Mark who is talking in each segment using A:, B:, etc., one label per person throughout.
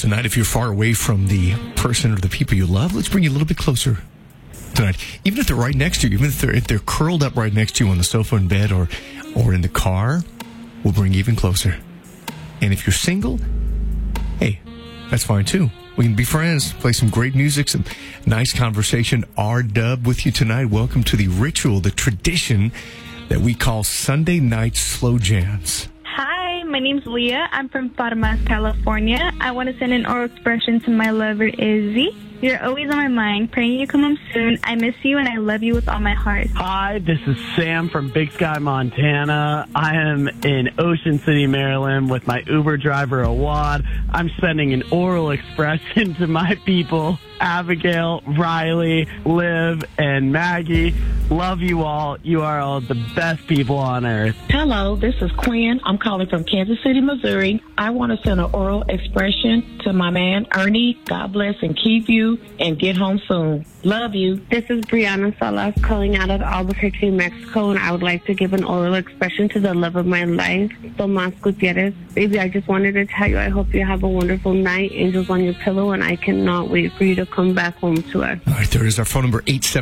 A: tonight. If you're far away from the person or the people you love, let's bring you a little bit closer tonight. Even if they're right next to you, even if they're curled up right next to you on the sofa in bed or in the car, we'll bring you even closer. And if you're single, hey, that's fine too. We can be friends, play some great music, some nice conversation. R-Dub with you tonight. Welcome to the ritual, the tradition that we call Sunday Night Slow Jams.
B: Hi, my name's Leah. I'm from Farmas, California. I want to send an oral expression to my lover, Izzy. You're always on my mind. Praying you come home soon. I miss you and I love you with all my heart.
C: Hi, this is Sam from Big Sky, Montana. I am in Ocean City, Maryland with my Uber driver, Awad. I'm sending an oral expression to my people, Abigail, Riley, Liv, and Maggie. Love you all. You are all the best people on earth.
D: Hello, this is Quinn. I'm calling from Kansas City, Missouri. I want to send an oral expression to my man, Ernie. God bless and keep you, and get home soon. Love you.
E: This is Brianna Salas calling out of Albuquerque, Mexico, and I would like to give an oral expression to the love of my life, Tomas Gutierrez. Baby, I just wanted to tell you I hope you have a wonderful night, angels on your pillow, and I cannot wait for you to come back home to us.
A: All right, there is our phone number,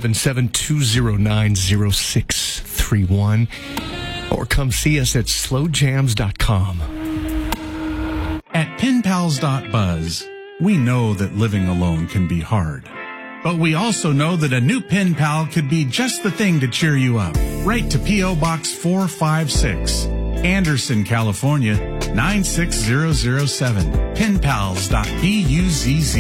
A: 877-209-0631. Or come see us at slowjams.com.
F: At penpals.buzz, we know that living alone can be hard. But we also know that a new pen pal could be just the thing to cheer you up. Write to P.O. Box 456, Anderson, California, 96007. Penpals.buzz.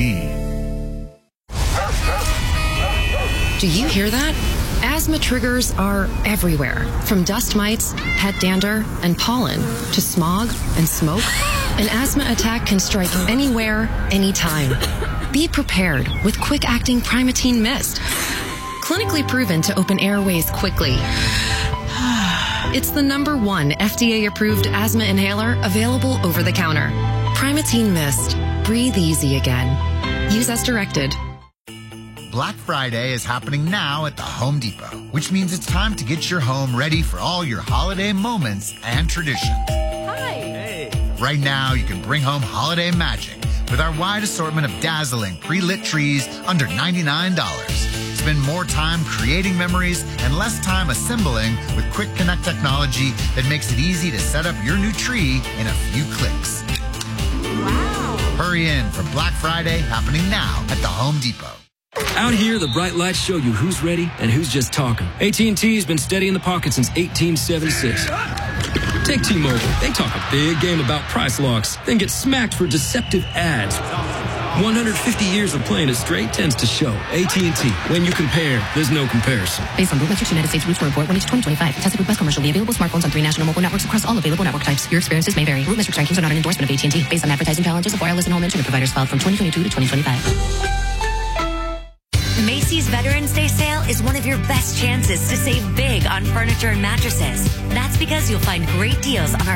G: Do you hear that? Asthma triggers are everywhere, from dust mites, pet dander, and pollen, to smog and smoke. An asthma attack can strike anywhere, anytime. Be prepared with quick-acting Primatene Mist. Clinically proven to open airways quickly. It's the #1 FDA-approved asthma inhaler available over the counter. Primatene Mist. Breathe easy again. Use as directed.
H: Black Friday is happening now at the Home Depot, which means it's time to get your home ready for all your holiday moments and traditions.
I: Hi.
H: Hey. Right now, you can bring home holiday magic with our wide assortment of dazzling pre-lit trees under $99. Spend more time creating memories and less time assembling with Quick Connect technology that makes it easy to set up your new tree in a few clicks.
I: Wow.
H: Hurry in for Black Friday happening now at the Home Depot.
J: Out here, the bright lights show you who's ready and who's just talking. AT&T's been steady in the pocket since 1876. Take T-Mobile. They talk a big game about price locks, then get smacked for deceptive ads. 150 years of playing it straight tends to show. AT&T. When you compare, there's no comparison.
G: Based on Root Metrics United States Roots Report 1H2025. Tested with best commercially available smartphones on 3 national mobile networks across all available network types. Your experiences may vary. Root Metrics rankings are not an endorsement of AT&T. Based on advertising challenges of wireless and home internet providers filed from 2022 to 2025.
K: Macy's Veterans Day sale is one of your best chances to save big on furniture and mattresses. That's because you'll find great deals on our